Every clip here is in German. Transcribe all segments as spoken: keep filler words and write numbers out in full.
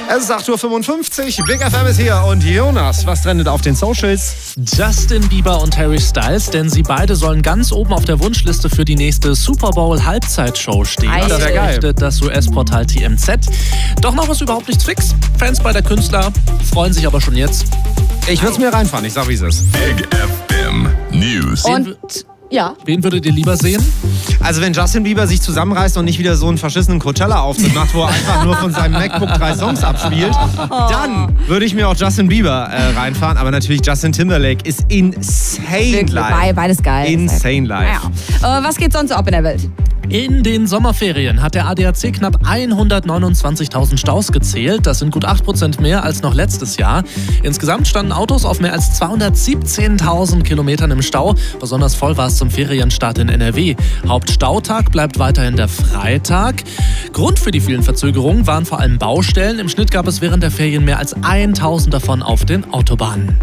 Es ist acht Uhr fünfundfünfzig, Big F M ist hier und Jonas, was trendet auf den Socials? Justin Bieber und Harry Styles, denn sie beide sollen ganz oben auf der Wunschliste für die nächste Super Bowl Halbzeitshow stehen. Ei, das wäre geil. Das U S-Portal T M Z. Doch noch ist überhaupt nichts fix. Fans beider Künstler freuen sich aber schon jetzt. Ich würde es mir reinfahren, ich sag wie es ist. Big F M News. Und ja. Wen würdet ihr lieber sehen? Also wenn Justin Bieber sich zusammenreißt und nicht wieder so einen verschissenen Coachella-Auftritt macht, wo er einfach nur von seinem MacBook drei Songs abspielt, dann würde ich mir auch Justin Bieber äh, reinfahren. Aber natürlich Justin Timberlake ist insane live. Beides geil. Insane live. Ja. Äh, was geht sonst ab in der Welt? In den Sommerferien hat der A D A C knapp hundertneunundzwanzigtausend Staus gezählt. Das sind gut acht Prozent mehr als noch letztes Jahr. Insgesamt standen Autos auf mehr als zweihundertsiebzehntausend Kilometern im Stau. Besonders voll war es zum Ferienstart in N R W. Hauptstautag bleibt weiterhin der Freitag. Grund für die vielen Verzögerungen waren vor allem Baustellen. Im Schnitt gab es während der Ferien mehr als tausend davon auf den Autobahnen.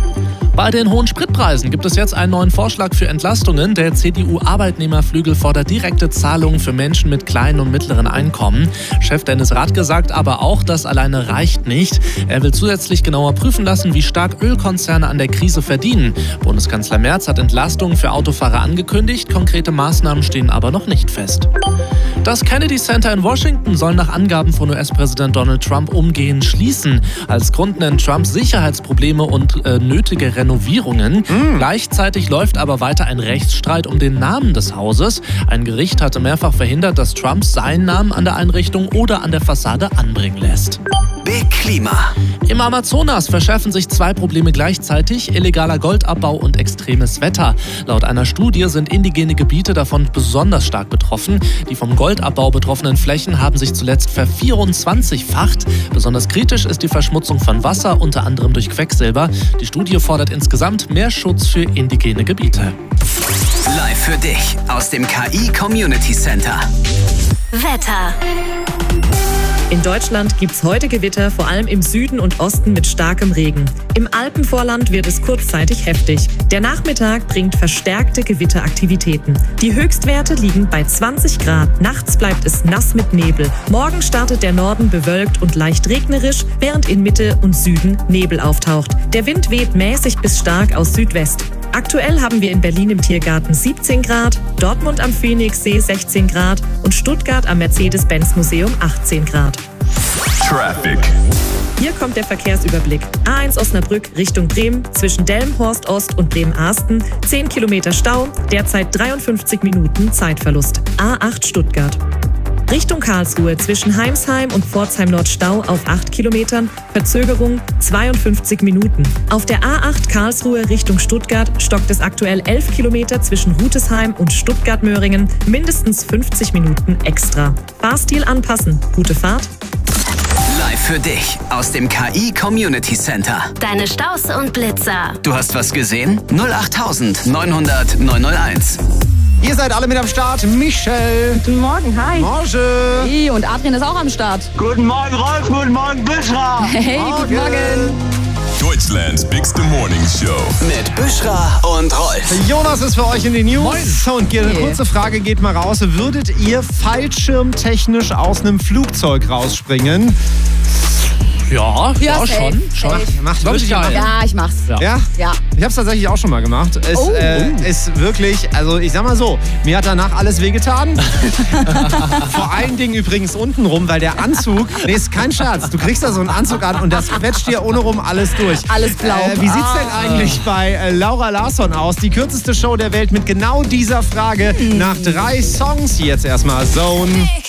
Bei den hohen Spritpreisen gibt es jetzt einen neuen Vorschlag für Entlastungen. Der C D U-Arbeitnehmerflügel fordert direkte Zahlungen für Menschen mit kleinen und mittleren Einkommen. Chef Dennis Radke sagt aber auch, das alleine reicht nicht. Er will zusätzlich genauer prüfen lassen, wie stark Ölkonzerne an der Krise verdienen. Bundeskanzler Merz hat Entlastungen für Autofahrer angekündigt. Konkrete Maßnahmen stehen aber noch nicht fest. Das Kennedy Center in Washington soll nach Angaben von U S-Präsident Donald Trump umgehend schließen. Als Grund nennt Trump Sicherheitsprobleme und äh, nötige Renovierungen. Mm. Gleichzeitig läuft aber weiter ein Rechtsstreit um den Namen des Hauses. Ein Gericht hatte mehrfach verhindert, dass Trump seinen Namen an der Einrichtung oder an der Fassade anbringen lässt. Big Klima. Im Amazonas verschärfen sich zwei Probleme gleichzeitig: illegaler Goldabbau und extremes Wetter. Laut einer Studie sind indigene Gebiete davon besonders stark betroffen. Die vom Goldabbau betroffenen Flächen haben sich zuletzt vervierundzwanzigfacht. Besonders kritisch ist die Verschmutzung von Wasser, unter anderem durch Quecksilber. Die Studie fordert insgesamt mehr Schutz für indigene Gebiete. Live für dich aus dem K I Community Center. Wetter. In Deutschland gibt's heute Gewitter, vor allem im Süden und Osten mit starkem Regen. Im Alpenvorland wird es kurzzeitig heftig. Der Nachmittag bringt verstärkte Gewitteraktivitäten. Die Höchstwerte liegen bei zwanzig Grad. Nachts bleibt es nass mit Nebel. Morgen startet der Norden bewölkt und leicht regnerisch, während in Mitte und Süden Nebel auftaucht. Der Wind weht mäßig bis stark aus Südwest. Aktuell haben wir in Berlin im Tiergarten siebzehn Grad, Dortmund am Phoenixsee sechzehn Grad und Stuttgart am Mercedes-Benz-Museum achtzehn Grad. Traffic. Hier kommt der Verkehrsüberblick. A eins Osnabrück Richtung Bremen, zwischen Delmenhorst Ost und Bremen-Arsten, zehn Kilometer Stau, derzeit dreiundfünfzig Minuten Zeitverlust. A acht Stuttgart. Richtung Karlsruhe zwischen Heimsheim und Pforzheim Nord Stau auf acht Kilometern, Verzögerung zweiundfünfzig Minuten. Auf der A acht Karlsruhe Richtung Stuttgart stockt es aktuell elf Kilometer zwischen Rutesheim und Stuttgart-Möhringen, mindestens fünfzig Minuten extra. Fahrstil anpassen. Gute Fahrt. Live für dich aus dem K I Community Center. Deine Staus und Blitzer. Du hast was gesehen? null acht neunhundert neunhunderteins. Ihr seid alle mit am Start. Michelle. Guten Morgen, hi. Morgen. Hey, und Adrian ist auch am Start. Guten Morgen, Rolf. Guten Morgen, Büschra. Hey, Morgen. guten Morgen. Deutschlands Bigste Morning Show. Mit Büschra und Rolf. Jonas ist für euch in den News. Moin. Und eine kurze Frage geht mal raus. Würdet ihr fallschirmtechnisch aus einem Flugzeug rausspringen? Ja, ja, Ja, schon. schon. Macht Glaub ich wirklich geil. Ja, ich mach's. Ja. Ja? Ja. Ich hab's tatsächlich auch schon mal gemacht. Es Oh. äh, ist wirklich, also ich sag mal so, mir hat danach alles wehgetan. Vor allen Dingen übrigens untenrum, weil der Anzug, nee, ist kein Scherz, du kriegst da so einen Anzug an und das quetscht dir ohne rum alles durch. Alles blau. Äh, wie sieht's denn eigentlich bei äh, Laura Larsson aus? Die kürzeste Show der Welt mit genau dieser Frage nach drei Songs. Jetzt erstmal Zone.